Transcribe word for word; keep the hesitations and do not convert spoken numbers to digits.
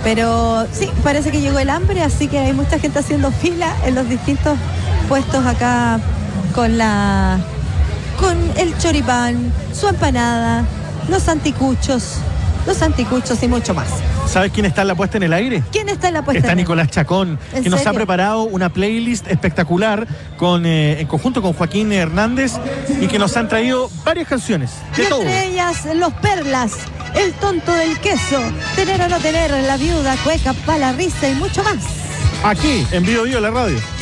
Pero sí, parece que llegó el hambre, así que hay mucha gente haciendo fila en los distintos puestos acá con la con el choripán, su empanada, los anticuchos, los anticuchos y mucho más. ¿Sabes quién está en la puesta en el aire? ¿Quién está en la puesta Está en el Nicolás Chacón, ¿En que nos serio? ha preparado una playlist espectacular con, eh, en conjunto con Joaquín Hernández y que nos han traído varias canciones, de Y todo. entre ellas, Los Perlas, El Tonto del Queso, Tener o no tener, La Viuda, Cueca, Pa' la Risa y mucho más. Aquí, en Vivo Vivo la radio.